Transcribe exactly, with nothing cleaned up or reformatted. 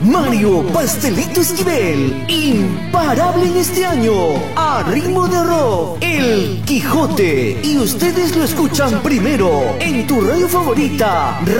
Mario Pastelito Esquivel, imparable en este año, a ritmo de rock, El Quijote, y ustedes lo escuchan primero en tu radio favorita.